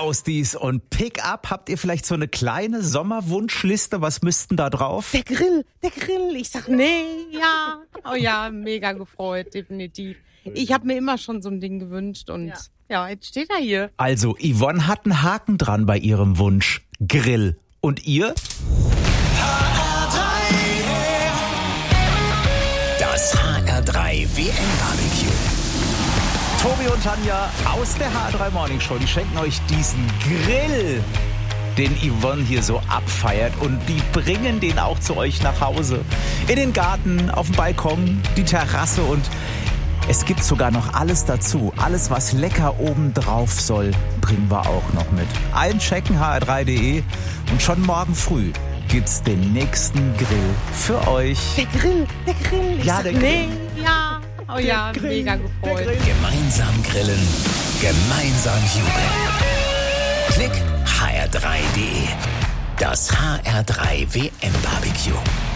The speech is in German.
Ghosties und Pick-up. Habt ihr vielleicht so eine kleine Sommerwunschliste? Was müssten da drauf? Der Grill. Ich sag nee, ja. Oh ja, mega gefreut, definitiv. Ich habe mir immer schon so ein Ding gewünscht und ja, jetzt steht er hier. Also, Yvonne hat einen Haken dran bei ihrem Wunsch. Grill. Und ihr? Das HR3 WM-Barbecue. Tobi und Tanja aus der HR3 Morning Show, die schenken euch diesen Grill, den Yvonne hier so abfeiert, und die bringen den auch zu euch nach Hause. In den Garten, auf dem Balkon, die Terrasse, und es gibt sogar noch alles dazu. Alles, was lecker oben drauf soll, bringen wir auch noch mit. Einchecken hr3.de und schon morgen früh gibt's den nächsten Grill für euch. Der Grill. Ich Ja, sag der Grill. nee, ja. Oh ja, mega gefreut. Gemeinsam grillen, gemeinsam jubeln. Klick hr3.de. Das HR3 WM-Barbecue.